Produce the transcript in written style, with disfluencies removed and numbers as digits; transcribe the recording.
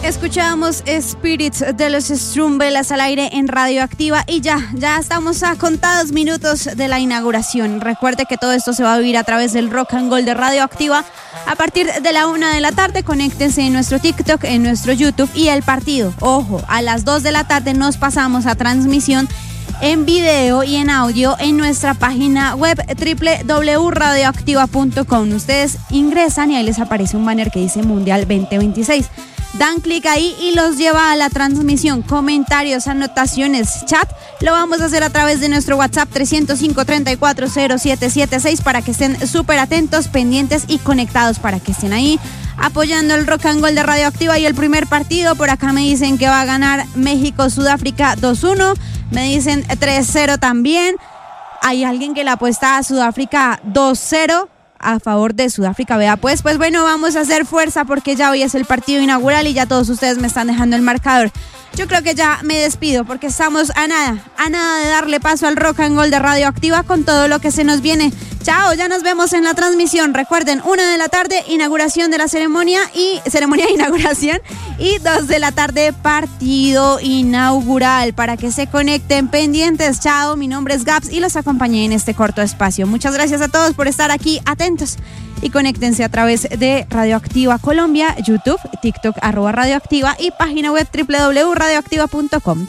Escuchamos Spirits de los Strumbelas al aire en Radioactiva y ya estamos a contados minutos de la inauguración. Recuerde que todo esto se va a vivir a través del Rock and Gold de Radioactiva a partir de la 1 de la tarde. Conéctense en nuestro TikTok, en nuestro YouTube y el partido. Ojo, a las 2 de la tarde nos pasamos a transmisión en video y en audio en nuestra página web www.radioactiva.com. Ustedes ingresan y ahí les aparece un banner que dice Mundial 2026. Dan clic ahí y los lleva a la transmisión. Comentarios, anotaciones, chat, lo vamos a hacer a través de nuestro WhatsApp 305-340776 para que estén súper atentos, pendientes y conectados, para que estén ahí apoyando el Rock and Gold de Radioactiva. Y el primer partido, por acá me dicen que va a ganar México-Sudáfrica 2-1, me dicen 3-0 también. Hay alguien que le apuesta a Sudáfrica 2-0. A favor de Sudáfrica, vea pues bueno, vamos a hacer fuerza porque ya hoy es el partido inaugural y ya todos ustedes me están dejando el marcador. Yo creo que ya me despido porque estamos a nada de darle paso al Rock and Gold de Radioactiva con todo lo que se nos viene. Chao, ya nos vemos en la transmisión. Recuerden, 1 de la tarde, inauguración de la ceremonia de inauguración, y 2 de la tarde, partido inaugural, para que se conecten pendientes. Chao, mi nombre es Gaps y los acompañé en este corto espacio. Muchas gracias a todos por estar aquí atentos y conéctense a través de Radioactiva Colombia, YouTube, TikTok @Radioactiva y página web www.radioactiva.com.